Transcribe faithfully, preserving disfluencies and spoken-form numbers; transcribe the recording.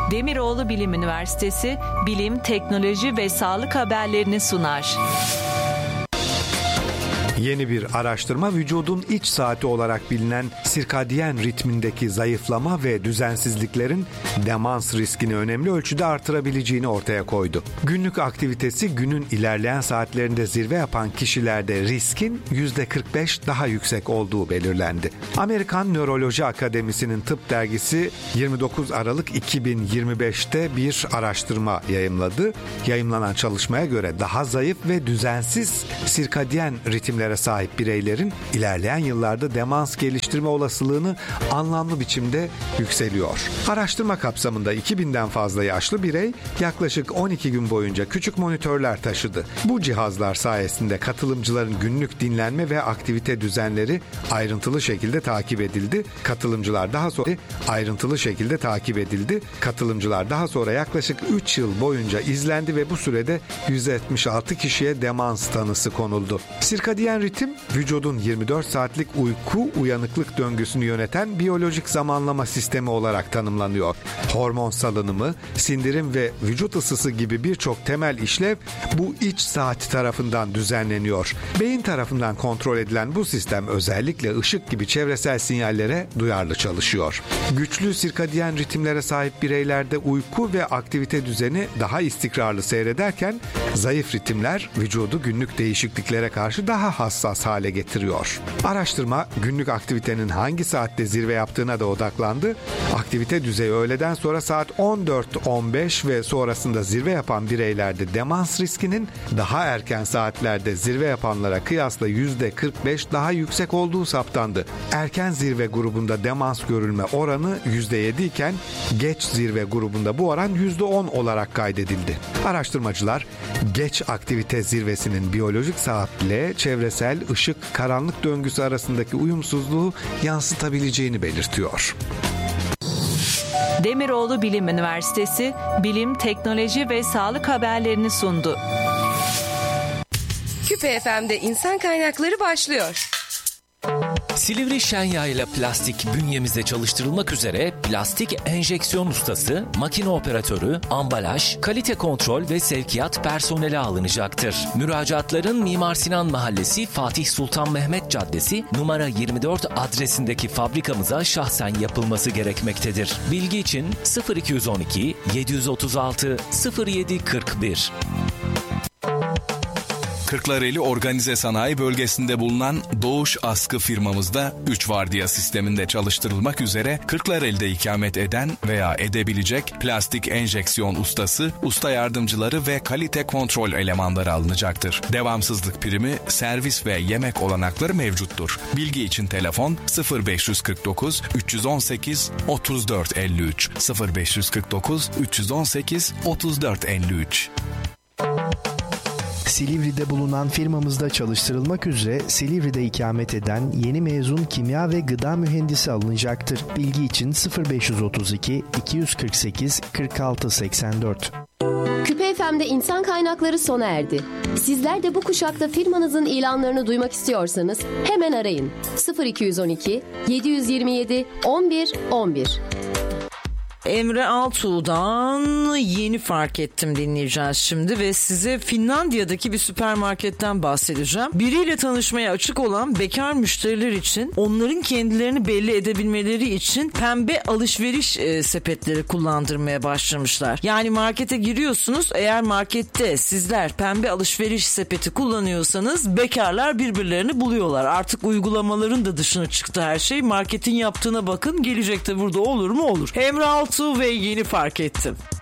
Demiroğlu Bilim Üniversitesi bilim, teknoloji ve sağlık haberlerini sunar. Yeni bir araştırma vücudun iç saati olarak bilinen sirkadiyen ritmindeki zayıflama ve düzensizliklerin demans riskini önemli ölçüde artırabileceğini ortaya koydu. Günlük aktivitesi günün ilerleyen saatlerinde zirve yapan kişilerde riskin yüzde kırk beş daha yüksek olduğu belirlendi. Amerikan Nöroloji Akademisi'nin tıp dergisi yirmi dokuz Aralık iki bin yirmi beşte bir araştırma yayımladı. Yayımlanan çalışmaya göre daha zayıf ve düzensiz sirkadiyen ritimlere sahip bireylerin ilerleyen yıllarda demans geliştirme olasılığını anlamlı biçimde yükseliyor. Araştırma kapsamında iki binden fazla yaşlı birey yaklaşık on iki gün boyunca küçük monitörler taşıdı. Bu cihazlar sayesinde katılımcıların günlük dinlenme ve aktivite düzenleri ayrıntılı şekilde takip edildi. Katılımcılar daha sonra ayrıntılı şekilde takip edildi. Katılımcılar daha sonra yaklaşık üç yıl boyunca izlendi ve bu sürede yüz yetmiş altı kişiye demans tanısı konuldu. Sirkadiyen ritim, vücudun yirmi dört saatlik uyku uyanıklık döngüsünü yöneten biyolojik zamanlama sistemi olarak tanımlanıyor. Hormon salınımı, sindirim ve vücut ısısı gibi birçok temel işlev bu iç saat tarafından düzenleniyor. Beyin tarafından kontrol edilen bu sistem özellikle ışık gibi çevresel sinyallere duyarlı çalışıyor. Güçlü sirkadiyen ritimlere sahip bireylerde uyku ve aktivite düzeni daha istikrarlı seyrederken zayıf ritimler vücudu günlük değişikliklere karşı daha hassas hale getiriyor. Araştırma günlük aktivitenin hangi saatte zirve yaptığına da odaklandı. Aktivite düzeyi öğleden sonra saat on dört on beş ve sonrasında zirve yapan bireylerde demans riskinin daha erken saatlerde zirve yapanlara kıyasla yüzde kırk beş daha yüksek olduğu saptandı. Erken zirve grubunda demans görülme oranı yüzde yedi iken geç zirve grubunda bu oran yüzde on olarak kaydedildi. Araştırmacılar geç aktivite zirvesinin biyolojik saatle çevresel ışık karanlık döngüsü arasındaki uyumsuzluğu yansıtabileceğini belirtiyor. Demiroğlu Bilim Üniversitesi bilim, teknoloji ve sağlık haberlerini sundu. Küpe F M'de insan kaynakları başlıyor. Silivri Şenyayla plastik bünyemizde çalıştırılmak üzere plastik enjeksiyon ustası, makine operatörü, ambalaj, kalite kontrol ve sevkiyat personeli alınacaktır. Müracaatların Mimar Sinan Mahallesi Fatih Sultan Mehmet Caddesi numara yirmi dört adresindeki fabrikamıza şahsen yapılması gerekmektedir. Bilgi için sıfır iki on iki yedi otuz altı sıfır yedi kırk bir. Kırklareli Organize Sanayi Bölgesi'nde bulunan Doğuş Askı firmamızda üç vardiya sisteminde çalıştırılmak üzere Kırklareli'de ikamet eden veya edebilecek plastik enjeksiyon ustası, usta yardımcıları ve kalite kontrol elemanları alınacaktır. Devamsızlık primi, servis ve yemek olanakları mevcuttur. Bilgi için telefon sıfır beş kırk dokuz üç on sekiz otuz dört elli üç sıfır beş kırk dokuz üç on sekiz otuz dört elli üç. Silivri'de bulunan firmamızda çalıştırılmak üzere Silivri'de ikamet eden yeni mezun kimya ve gıda mühendisi alınacaktır. Bilgi için sıfır beş otuz iki iki kırk sekiz kırk altı seksen dört. Küpe F M'de insan kaynakları sona erdi. Sizler de bu kuşakta firmanızın ilanlarını duymak istiyorsanız hemen arayın. sıfır iki on iki yedi yirmi yedi on bir on bir. Emre Altuğ'dan Yeni Fark Ettim dinleyeceğiz şimdi ve size Finlandiya'daki bir süpermarketten bahsedeceğim. Biriyle tanışmaya açık olan bekar müşteriler için onların kendilerini belli edebilmeleri için pembe alışveriş e, sepetleri kullandırmaya başlamışlar. Yani markete giriyorsunuz, eğer markette sizler pembe alışveriş sepeti kullanıyorsanız bekarlar birbirlerini buluyorlar. Artık uygulamaların da dışına çıktı her şey. Marketin yaptığına bakın, gelecekte burada olur mu olur. Emre Altuğ ve Yeni Fark Ettim.